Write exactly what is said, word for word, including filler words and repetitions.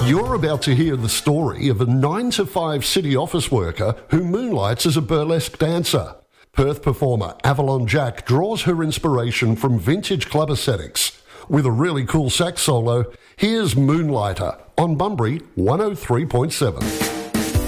You're about to hear the story of a nine to five city office worker who moonlights as a burlesque dancer. Perth performer Avalon Jack draws her inspiration from vintage club aesthetics. With a really cool sax solo, here's Moonlighter on Bunbury one oh three point seven.